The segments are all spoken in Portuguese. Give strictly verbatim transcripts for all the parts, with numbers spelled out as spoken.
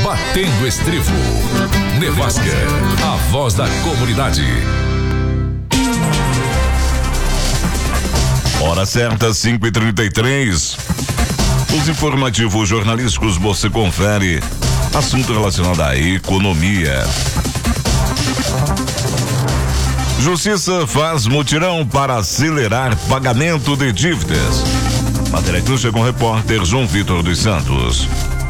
Batendo Estribo. Nevasca, a voz da comunidade. Hora certa, cinco e trinta e três. Os informativos jornalísticos você confere. Assunto relacionado à economia. Justiça faz mutirão para acelerar pagamento de dívidas. Matéria Cruz com o repórter João Vitor dos Santos.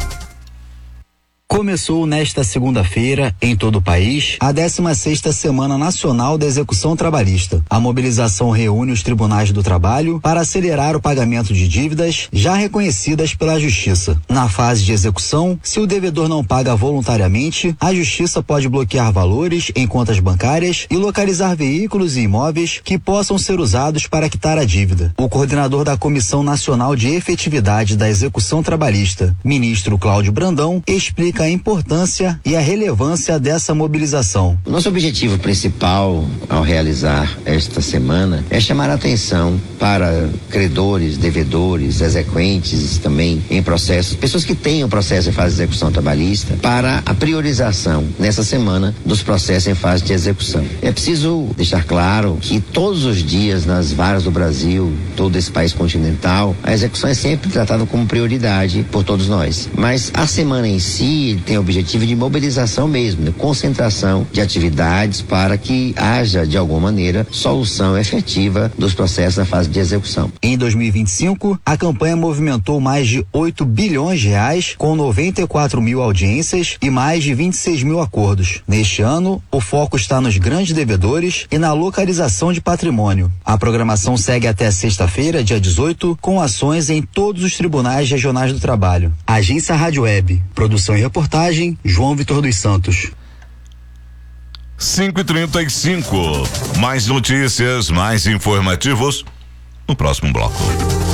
Começou nesta segunda-feira, em todo o país, a décima sexta Semana Nacional da Execução Trabalhista. A mobilização reúne os tribunais do trabalho para acelerar o pagamento de dívidas já reconhecidas pela Justiça. Na fase de execução, se o devedor não paga voluntariamente, a Justiça pode bloquear valores em contas bancárias e localizar veículos e imóveis que possam ser usados para quitar a dívida. O coordenador da Comissão Nacional de Efetividade da Execução Trabalhista, ministro Cláudio Brandão, explica a importância e a relevância dessa mobilização. Nosso objetivo principal ao realizar esta semana é chamar a atenção para credores, devedores, exequentes também em processos, pessoas que tenham processo em fase de execução trabalhista, para a priorização nessa semana dos processos em fase de execução. É preciso deixar claro que todos os dias nas varas do Brasil, todo esse país continental, a execução é sempre tratada como prioridade por todos nós. Mas a semana em si tem o objetivo de mobilização mesmo, de concentração de atividades para que haja, de alguma maneira, solução efetiva dos processos na fase de execução. Em dois mil e vinte e cinco, a campanha movimentou mais de oito bilhões de reais, com noventa e quatro mil audiências e mais de vinte e seis mil acordos. Neste ano, o foco está nos grandes devedores e na localização de patrimônio. A programação segue até sexta-feira, dia dezoito, com ações em todos os tribunais regionais do trabalho. Agência Rádio Web, produção e reportagem, João Vitor dos Santos. cinco e trinta e cinco. Mais notícias, mais informativos no próximo bloco.